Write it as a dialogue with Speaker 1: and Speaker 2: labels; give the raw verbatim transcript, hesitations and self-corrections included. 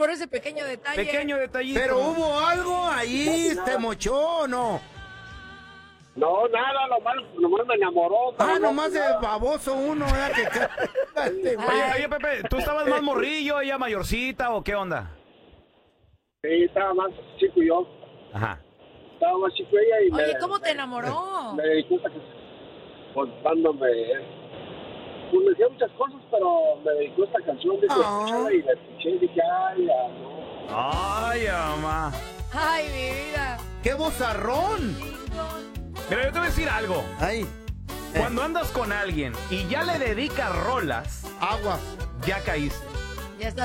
Speaker 1: por ese pequeño detalle.
Speaker 2: Pequeño detallito.
Speaker 3: Pero hubo algo ahí, ¿te mochó o no?
Speaker 4: No, nada, nomás, nomás me enamoró.
Speaker 3: Ah,
Speaker 4: no,
Speaker 3: nomás de baboso uno, ¿verdad? Que ca- este, güey.
Speaker 2: Oye, oye, Pepe, ¿tú estabas más morrillo, ella mayorcita o qué onda?
Speaker 4: Sí, estaba más chico yo.
Speaker 2: Ajá.
Speaker 4: Estaba más chico ella y
Speaker 1: Oye,
Speaker 4: me,
Speaker 1: ¿cómo te enamoró?
Speaker 4: me dedicó a contándome. Pues me decía muchas cosas, pero me dedicó esta canción de
Speaker 3: Ah.
Speaker 4: y la escuché y dije, ay, ya, no.
Speaker 2: Ay, mamá.
Speaker 1: Ay, mi vida.
Speaker 3: ¡Qué vozarrón!
Speaker 2: Mira, yo te voy a decir algo.
Speaker 3: Ay,
Speaker 2: Cuando andas con alguien y ya le dedicas rolas,
Speaker 3: agua.
Speaker 2: ya caíste.
Speaker 1: Ya está.